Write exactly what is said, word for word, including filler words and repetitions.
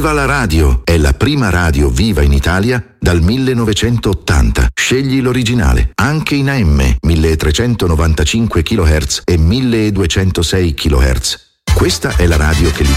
Viva la radio! È la prima radio viva in Italia dal millenovecentottanta. Scegli l'originale, anche in A M, milletrecentonovantacinque chilohertz e milleduecentosei chilohertz. Questa è la radio che